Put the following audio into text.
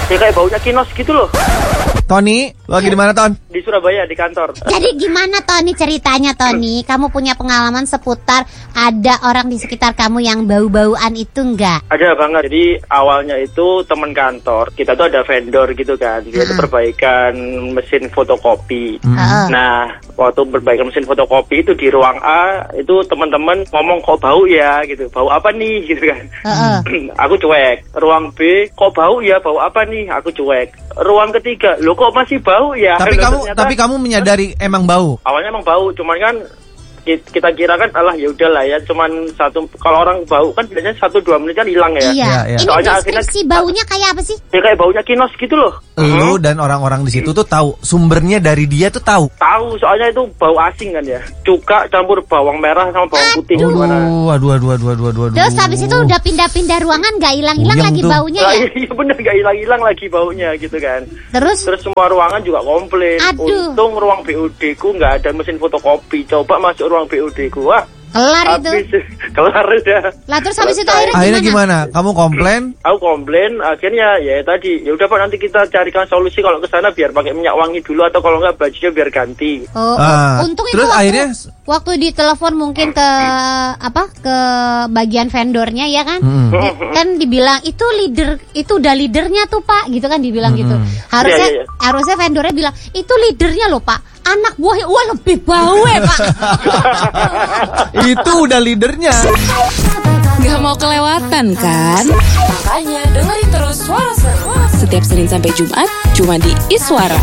Ya kayak baunya kinos gitu loh. Tony, lo lagi di mana, Ton? Di Surabaya, di kantor. Jadi gimana Tony ceritanya Tony? Kamu punya pengalaman seputar ada orang di sekitar kamu yang bau-bauan itu enggak? Ada banget. Jadi awalnya itu teman kantor, kita tuh ada vendor gitu kan. Dia tuh perbaikan mesin fotokopi. Nah, waktu perbaikan mesin fotokopi itu di ruang A, itu teman-teman ngomong kok bau ya gitu. Bau apa nih gitu kan. Aku cuek. Ruang B, kok bau ya, bau apa nih? Aku cuek. Ruang ketiga, lo kok masih bau ya? Tapi kamu menyadari emang bau. Awalnya emang bau, cuman kan kita kira kan ya udahlah ya, cuman satu, kalau orang bau kan biasanya 1-2 menit kan hilang ya. Iya. Ini soalnya deskripsi baunya kayak apa sih? Ya kayak baunya kinos gitu loh. Lu dan orang-orang di situ tuh tahu sumbernya dari dia tuh tahu. Tahu, soalnya itu bau asing kan ya. Cuka campur bawang merah sama bawang putih gimana. Aduh. Terus habis itu udah pindah-pindah ruangan nggak hilang-hilang lagi tuh baunya ya? Iya bener, gak hilang-hilang lagi baunya gitu kan. Terus semua ruangan juga komplain. Aduh. Untung ruang BOD ku nggak ada mesin fotokopi. Coba masuk ruang BOD ku, wah kelar itu. Kelar udah. Lah terus habis itu akhirnya gimana? Kamu komplain? Aku komplain, akhirnya ya tadi, ya udah Pak, nanti kita carikan solusi kalau ke sana biar pakai minyak wangi dulu atau kalau nggak bajunya biar ganti. Untung terus itu akhirnya waktu ditelepon mungkin ke ke bagian vendornya ya kan? Kan dibilang itu udah leadernya tuh Pak, gitu kan dibilang gitu. Harusnya vendornya bilang itu leadernya loh Pak. Anak buahnya lebih bau ya Pak. Itu udah leadernya. Gak mau kelewatan kan? Makanya dengerin terus Suara Seru setiap Senin sampai Jumat cuma di Iswara.